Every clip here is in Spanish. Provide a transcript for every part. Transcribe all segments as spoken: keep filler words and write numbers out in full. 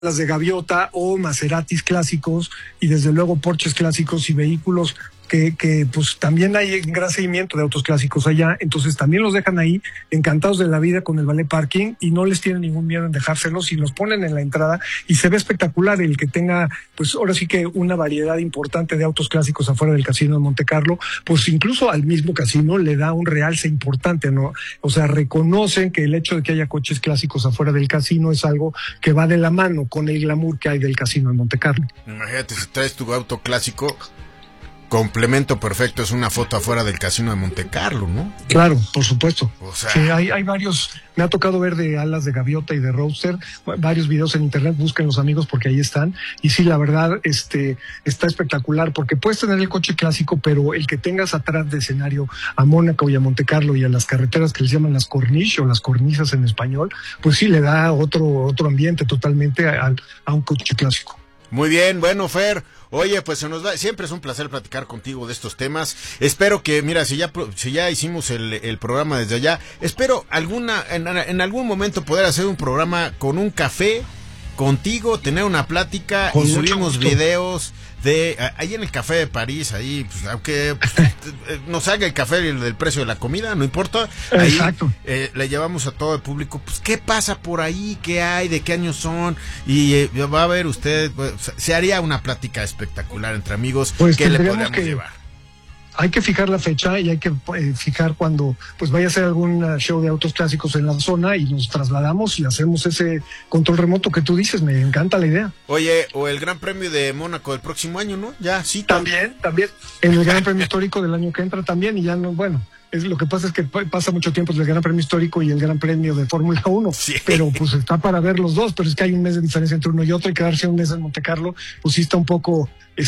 las de gaviota o Maseratis clásicos y desde luego Porsches clásicos y vehículos que, que pues también hay un gran seguimiento de autos clásicos allá, entonces también los dejan ahí encantados de la vida con el valet parking y no les tienen ningún miedo en dejárselos y los ponen en la entrada y se ve espectacular el que tenga pues ahora sí que una variedad importante de autos clásicos afuera del casino de Monte Carlo, pues incluso al mismo casino le da un realce importante, ¿no? O sea, reconocen que el hecho de que haya coches clásicos afuera del casino es algo que va de la mano con el glamour que hay del casino de Monte Carlo. Imagínate, si traes tu auto clásico, complemento perfecto es una foto afuera del casino de Monte Carlo, ¿no? Claro, por supuesto. O sea, sí, hay, hay varios, me ha tocado ver de alas de gaviota y de roadster, varios videos en internet, busquen los amigos porque ahí están, y sí, la verdad, este, está espectacular, porque puedes tener el coche clásico, pero el que tengas atrás de escenario a Mónaco y a Monte Carlo y a las carreteras que les llaman las corniche o las cornisas en español, pues sí le da otro, otro ambiente totalmente a, a un coche clásico. Muy bien, bueno, Fer, oye, pues se nos va, siempre es un placer platicar contigo de estos temas. Espero que, mira, si ya si ya hicimos el, el programa desde allá, espero alguna en, en algún momento poder hacer un programa con un café contigo, tener una plática con y subimos videos de ahí en el Café de París, ahí, pues, aunque pues, nos haga el café del, del precio de la comida, no importa. Ahí, exacto. Eh, le llevamos a todo el público, pues, ¿qué pasa por ahí? ¿Qué hay? ¿De qué años son? Y eh, va a ver usted, pues, se haría una plática espectacular entre amigos. Pues ¿Qué le podríamos que... llevar? Hay que fijar la fecha y hay que eh, fijar cuando pues vaya a ser algún uh, show de autos clásicos en la zona y nos trasladamos y hacemos ese control remoto que tú dices. Me encanta la idea. Oye, o el Gran Premio de Mónaco del próximo año, ¿no? Ya, sí. También, también. El Gran Premio Histórico del año que entra también y ya no, bueno. Es, lo que pasa es que pasa mucho tiempo entre el Gran Premio Histórico y el Gran Premio de Fórmula uno, sí. Pero pues está para ver los dos, pero es que hay un mes de diferencia entre uno y otro y quedarse un mes en Monte Carlo, pues sí está un poco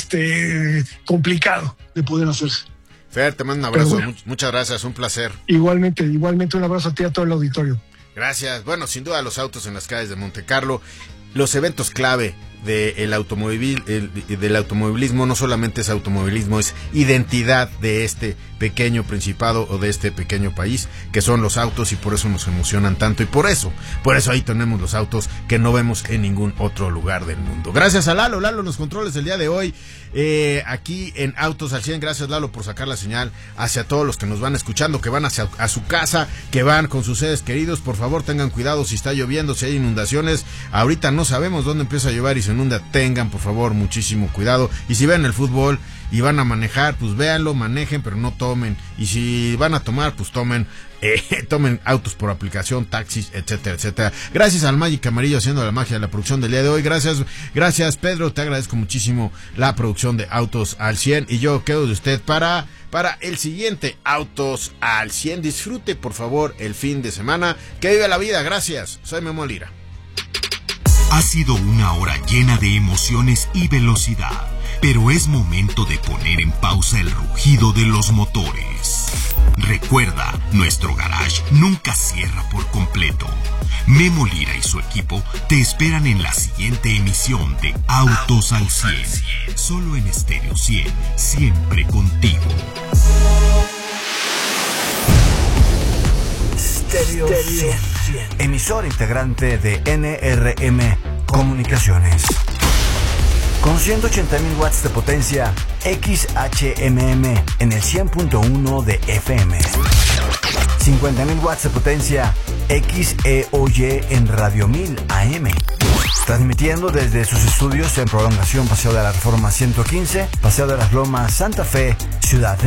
este complicado de poder hacerse. Fer, te mando un abrazo, bueno, muchas gracias, un placer. Igualmente, igualmente un abrazo a ti y a todo el auditorio. Gracias, bueno, sin duda los autos en las calles de Monte Carlo, los eventos clave del automovilismo, del automovilismo no solamente es automovilismo, es identidad de este pequeño principado o de este pequeño país, que son los autos y por eso nos emocionan tanto y por eso, por eso ahí tenemos los autos que no vemos en ningún otro lugar del mundo. Gracias a Lalo, Lalo los controles del día de hoy, eh, aquí en Autos al cien, gracias Lalo por sacar la señal hacia todos los que nos van escuchando, que van hacia a su casa, que van con sus seres queridos, por favor tengan cuidado si está lloviendo, si hay inundaciones, ahorita no sabemos dónde empieza a llover y se inunda, tengan por favor muchísimo cuidado y si ven el fútbol y van a manejar, pues véanlo, manejen, pero no tomen, y si van a tomar, pues tomen eh, tomen autos por aplicación, taxis, etcétera, etcétera. Gracias al Magic Amarillo haciendo la magia de la producción del día de hoy, gracias, gracias Pedro, te agradezco muchísimo la producción de Autos al cien y yo quedo de usted para, para el siguiente Autos al cien, disfrute por favor el fin de semana, que viva la vida, gracias, soy Memo Lira. Ha sido una hora llena de emociones y velocidad, pero es momento de poner en pausa el rugido de los motores. Recuerda, nuestro garage nunca cierra por completo. Memo Lira y su equipo te esperan en la siguiente emisión de Autos al cien, solo en Estéreo cien, siempre contigo. Estéreo cien, emisor integrante de N R M Comunicaciones. Con ciento ochenta mil watts de potencia X H M M en el cien punto uno de F M. cincuenta mil watts de potencia X E O Y en Radio mil A M. Transmitiendo desde sus estudios en Prolongación Paseo de la Reforma ciento quince, Paseo de las Lomas, Santa Fe, Ciudad